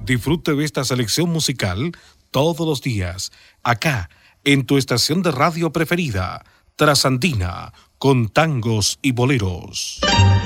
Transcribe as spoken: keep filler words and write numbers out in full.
Disfrute de esta selección musical todos los días, acá, en tu estación de radio preferida, Trasandina, con tangos y boleros.